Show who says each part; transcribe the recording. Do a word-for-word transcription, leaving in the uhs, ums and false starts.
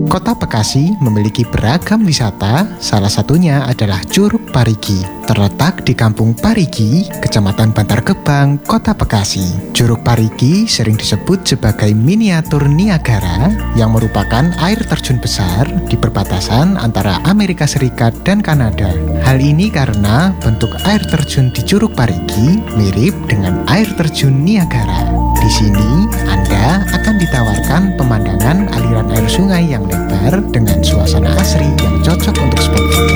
Speaker 1: Kota Bekasi memiliki beragam wisata, salah satunya adalah Curug Parigi. Terletak di Kampung Parigi, Kecamatan Bantar Gebang, Kota Bekasi. Curug Parigi sering disebut sebagai miniatur Niagara yang merupakan air terjun besar di perbatasan antara Amerika Serikat dan Kanada. Hal ini karena bentuk air terjun di Curug Parigi mirip dengan air terjun Niagara. Di sini, Anda akan ditawarkan pemandangan aliran air sungai yang lebar dengan suasana asri yang cocok untuk spek foto.